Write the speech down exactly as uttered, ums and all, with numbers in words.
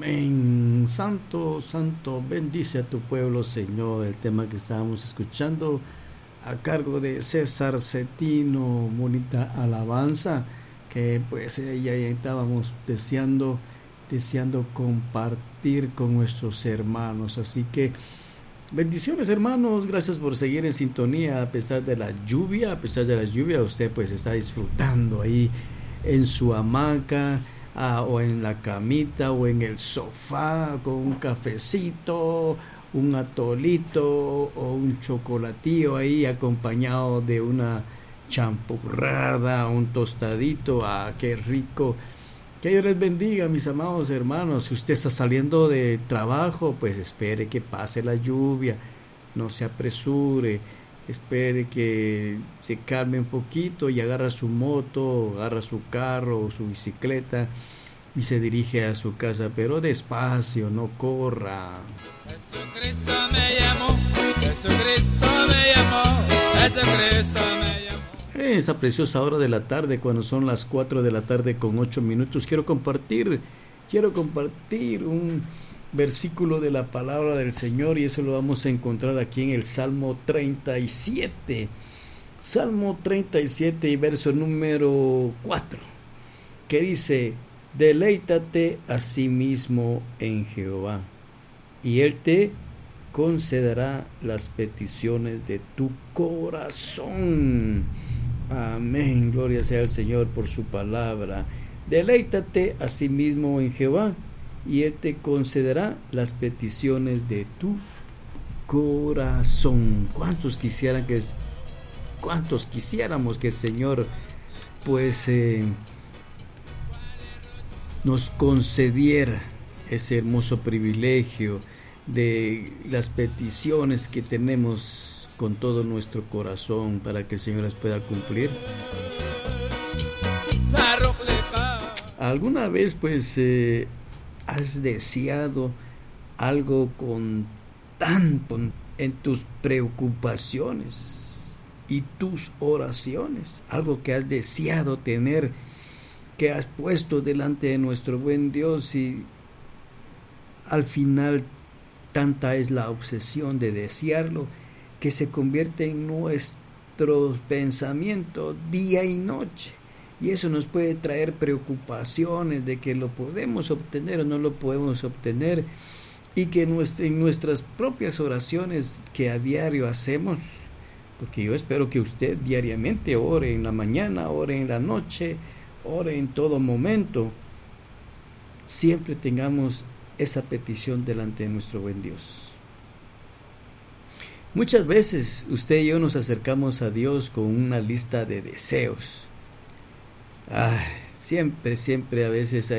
Amén. Santo, santo, bendice a tu pueblo, Señor. El tema que estábamos escuchando a cargo de César Cetino, bonita alabanza que pues ya estábamos deseando, deseando compartir con nuestros hermanos. Así que bendiciones, hermanos, gracias por seguir en sintonía a pesar de la lluvia, a pesar de la lluvia usted pues está disfrutando ahí en su hamaca, ah, o en la camita o en el sofá con un cafecito, un atolito o un chocolatillo ahí acompañado de una champurrada, un tostadito. Ah, qué rico. Que Dios les bendiga, mis amados hermanos. Si usted está saliendo de trabajo, pues espere que pase la lluvia, no se apresure, espere que se calme un poquito y agarra su moto, agarra su carro o su bicicleta y se dirige a su casa, pero despacio, no corra. Jesucristo me llamó, Jesucristo me llamó, Jesucristo me llamó. En esta preciosa hora de la tarde, cuando son las cuatro de la tarde con ocho minutos, quiero compartir, quiero compartir un versículo de la palabra del Señor, y eso lo vamos a encontrar aquí en el Salmo treinta y siete. Salmo treinta y siete y verso número cuatro, que dice: deleítate a sí mismo en Jehová, y Él te concederá las peticiones de tu corazón. Amén, gloria sea al Señor por su palabra. Deleítate a sí mismo en Jehová, y Él te concederá las peticiones de tu corazón. ¿Cuántos quisieran que cuántos quisiéramos que el Señor pues eh, nos concediera ese hermoso privilegio de las peticiones que tenemos con todo nuestro corazón, para que el Señor las pueda cumplir? ¿Alguna vez pues eh, has deseado algo con tanto en tus preocupaciones y tus oraciones? Algo que has deseado tener, que has puesto delante de nuestro buen Dios, y al final tanta es la obsesión de desearlo que se convierte en nuestros pensamientos día y noche, y eso nos puede traer preocupaciones de que lo podemos obtener o no lo podemos obtener, y que en nuestras propias oraciones que a diario hacemos, porque yo espero que usted diariamente ore en la mañana, ore en la noche, ore en todo momento, siempre tengamos esa petición delante de nuestro buen Dios. Muchas veces usted y yo nos acercamos a Dios con una lista de deseos. Ay, siempre, siempre a veces hay